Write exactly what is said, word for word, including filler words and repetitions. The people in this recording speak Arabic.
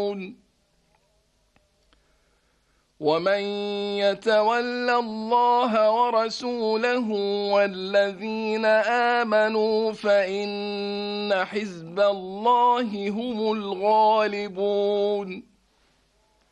يعلمون ومن يتول الله ورسوله والذين آمنوا فإن حزب الله هم الغالبون